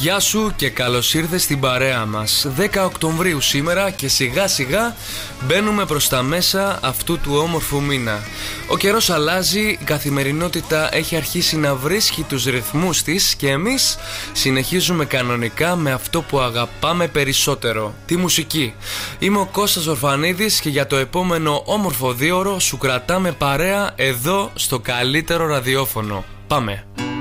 Γεια σου και καλώς ήρθες στην παρέα μας. 10 Οκτωβρίου σήμερα και σιγά σιγά μπαίνουμε προς τα μέσα αυτού του όμορφου μήνα. Ο καιρός αλλάζει, η καθημερινότητα έχει αρχίσει να βρίσκει τους ρυθμούς της και εμείς συνεχίζουμε κανονικά με αυτό που αγαπάμε περισσότερο, τη μουσική. Είμαι ο Κώστας Ορφανίδης και για το επόμενο όμορφο 2ωρο σου κρατάμε παρέα εδώ στο καλύτερο ραδιόφωνο. Πάμε!